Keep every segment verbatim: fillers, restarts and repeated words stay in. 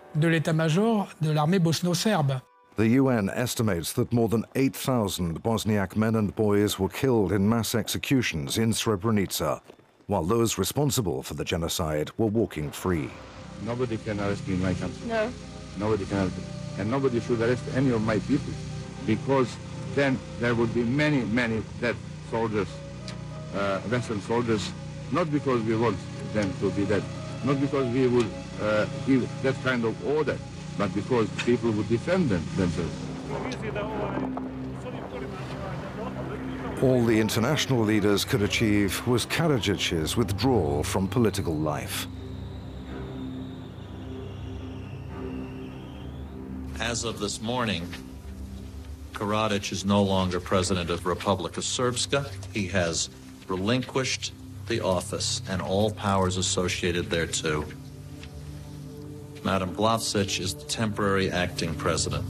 de l'état-major de l'armée bosno-serbe. The U N estimates that more than eight thousand Bosniak men and boys were killed in mass executions in Srebrenica, while those responsible for the genocide were walking free. Nobody can arrest me in my country. No. Nobody can arrest me. And nobody should arrest any of my people, because then there would be many, many dead soldiers, uh, Western soldiers, not because we want them to be dead, not because we would uh, give that kind of order, but because people would defend them, themselves. All the international leaders could achieve was Karadzic's withdrawal from political life. As of this morning, Karadzic is no longer president of Republika Srpska. He has relinquished the office and all powers associated thereto. Madam Vlasic is the temporary acting president.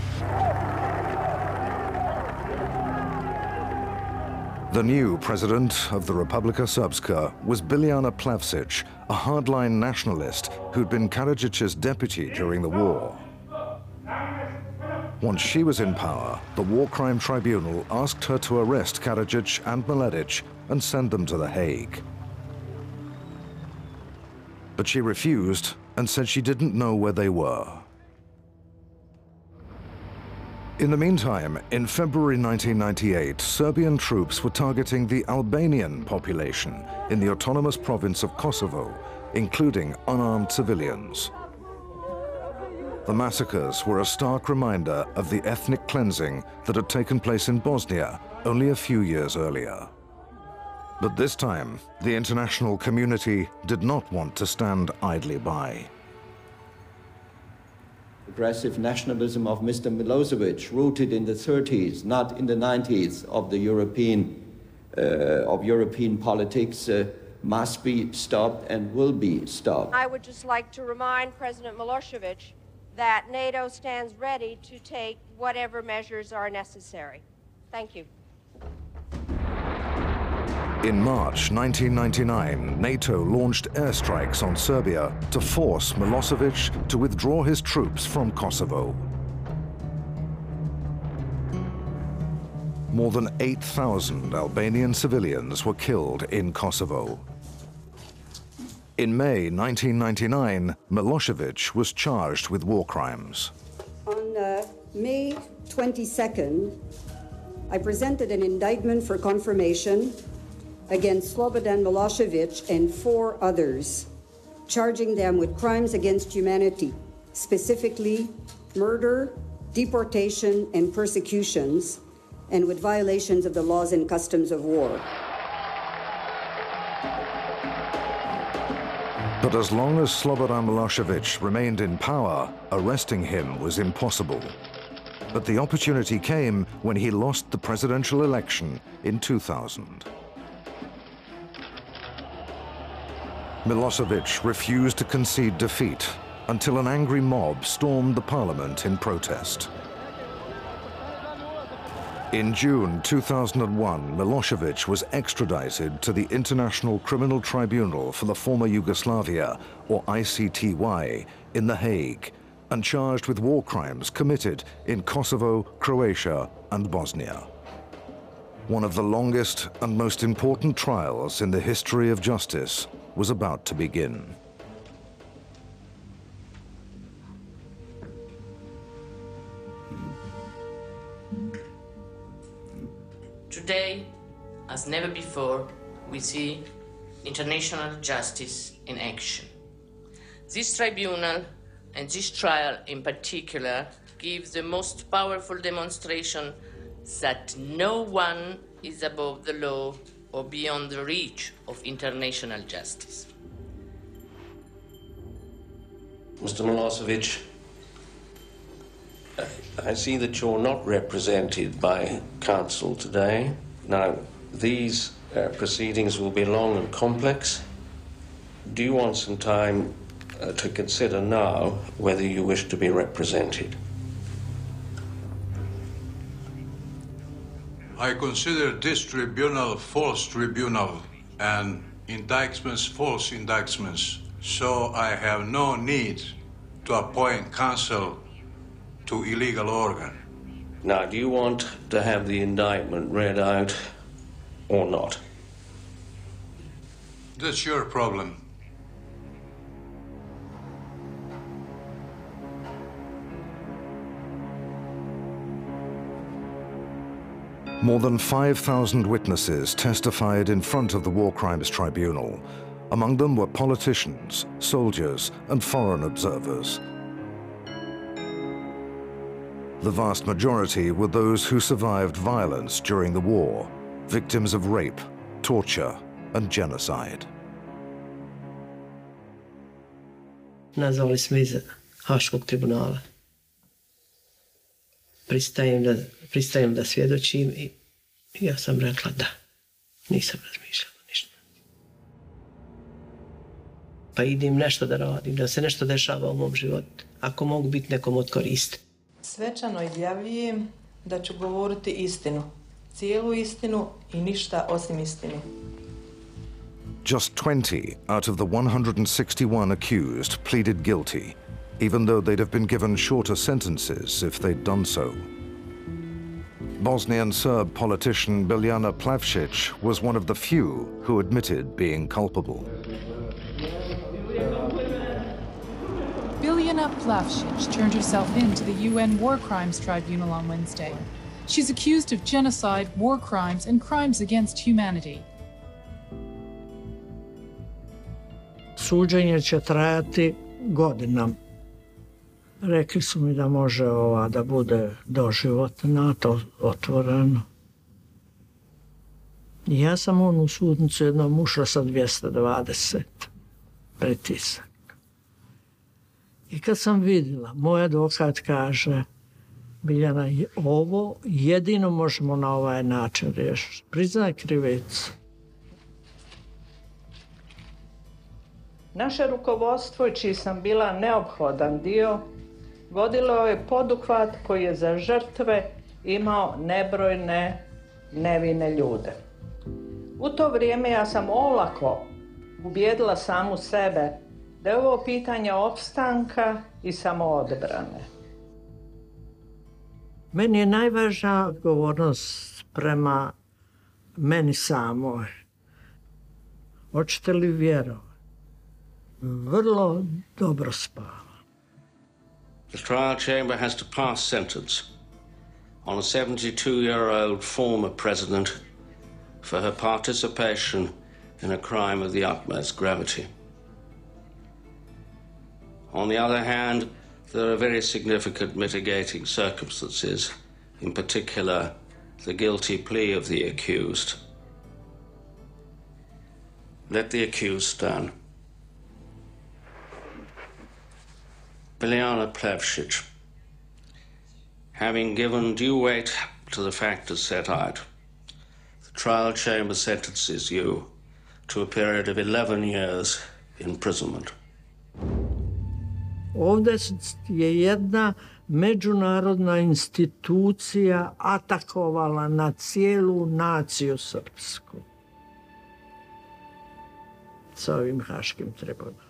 The new president of the Republika Srpska was Biljana Plavsic, a hardline nationalist who'd been Karadzic's deputy during the war. Once she was in power, the War Crime Tribunal asked her to arrest Karadzic and Mladic and send them to The Hague. But she refused and said she didn't know where they were. In the meantime, in February nineteen ninety-eight, Serbian troops were targeting the Albanian population in the autonomous province of Kosovo, including unarmed civilians. The massacres were a stark reminder of the ethnic cleansing that had taken place in Bosnia only a few years earlier. But this time, the international community did not want to stand idly by. Aggressive nationalism of Mister Milosevic, rooted in the thirties, not in the nineties, of the European, uh, of European politics, uh, must be stopped and will be stopped. I would just like to remind President Milosevic that NATO stands ready to take whatever measures are necessary. Thank you. In March nineteen ninety-nine, NATO launched airstrikes on Serbia to force Milosevic to withdraw his troops from Kosovo. More than eight thousand Albanian civilians were killed in Kosovo. In May nineteen ninety-nine, Milosevic was charged with war crimes. On uh, May twenty-second, I presented an indictment for confirmation against Slobodan Milosevic and four others, charging them with crimes against humanity, specifically murder, deportation, and persecutions, and with violations of the laws and customs of war. But as long as Slobodan Milosevic remained in power, arresting him was impossible. But the opportunity came when he lost the presidential election in two thousand. Milosevic refused to concede defeat until an angry mob stormed the parliament in protest. In June two thousand one, Milosevic was extradited to the International Criminal Tribunal for the former Yugoslavia, or I C T Y, in The Hague, and charged with war crimes committed in Kosovo, Croatia, and Bosnia. One of the longest and most important trials in the history of justice was about to begin. Today, as never before, we see international justice in action. This tribunal, and this trial in particular, gives the most powerful demonstration that no one is above the law or beyond the reach of international justice. Mister Milosevic, I see that you're not represented by counsel today. Now, these uh, proceedings will be long and complex. Do you want some time uh, to consider now whether you wish to be represented? I consider this tribunal a false tribunal and indictments false indictments, so I have no need to appoint counsel to illegal organ. Now, do you want to have the indictment read out or not? That's your problem. More than five thousand witnesses testified in front of the War Crimes Tribunal. Among them were politicians, soldiers, and foreign observers. The vast majority were those who survived violence during the war, victims of rape, torture, and genocide. Nazvali smo iz Haškog tribunala. Pristajem da, pristajem da svjedočim i ja sam rekla da. Nisam razmišljala ništa. Pa idem nešto da radim, da se nešto dešava u mom životu. Ako mogu biti nekom od koristi. Svečano izjavljujem da ću govoriti istinu, cijelu istinu i ništa osim istine. Just twenty out of the one hundred sixty-one accused pleaded guilty, even though they'd have been given shorter sentences if they'd done so. Bosnian Serb politician Biljana Plavšić was one of the few who admitted being culpable. Biljana Plavšić turned herself in to the U N War Crimes Tribunal on Wednesday. She's accused of genocide, war crimes, and crimes against humanity. Suđenje će trajati godinama. Rekli su mi da može ova da bude doživotna, to otvoreno. I ja sam onu sudnicu jednom ušla sa dvjesto dvadeset pritisak. I kad sam vidjela, moj advokat kaže, Biljana, ovo jedino možemo na ovaj način riješiti. Priznaj krivicu. Naše rukovodstvo, čiji sam bila neophodan dio, vodilo je poduhvat koji je za žrtve imao nebrojne nevine ljude. U to vrijeme ja sam olako ubijedila samu sebe da je ovo pitanje opstanka i samoodbrane. Meni je najvažnija odgovornost prema meni samoj. Hoćete li vjerovati? Vrlo dobro spavam. The trial chamber has to pass sentence on a seventy-two-year-old former president for her participation in a crime of the utmost gravity. On the other hand, there are very significant mitigating circumstances, in particular, the guilty plea of the accused. Let the accused stand. Biljana Plavšić, having given due weight to the factors set out, the trial chamber sentences you to a period of eleven years imprisonment. Ovdje je jedna međunarodna institucija atakovala na cijelu naciju srpsku sa ovim Haškim tribunalom.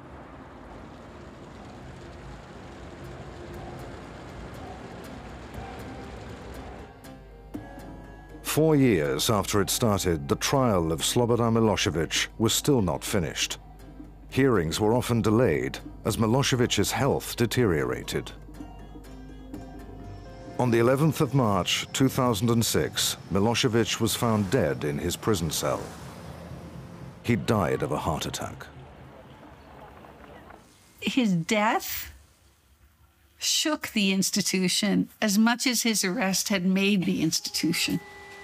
Four years after it started, the trial of Slobodan Milošević was still not finished. Hearings were often delayed as Milosevic's health deteriorated. On the eleventh of March two thousand six, Milošević was found dead in his prison cell. He died of a heart attack. His death shook the institution as much as his arrest had made the institution.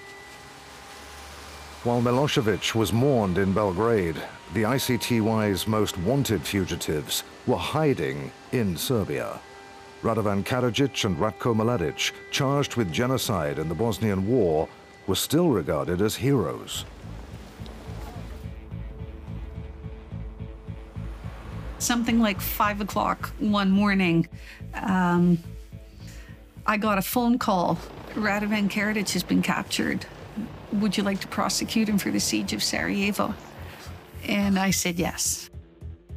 While Milošević was mourned in Belgrade, the I C T Y's most wanted fugitives were hiding in Serbia. Radovan Karadzic and Ratko Mladic, charged with genocide in the Bosnian War, were still regarded as heroes. Something like five o'clock one morning, um, I got a phone call. Radovan Karadzic has been captured. Would you like to prosecute him for the siege of Sarajevo? And I said yes.